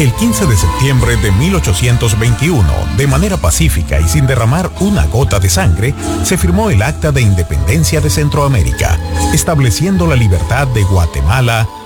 El 15 de septiembre de 1821, de manera pacífica y sin derramar una gota de sangre, se firmó el Acta de Independencia de Centroamérica, estableciendo la libertad de Guatemala,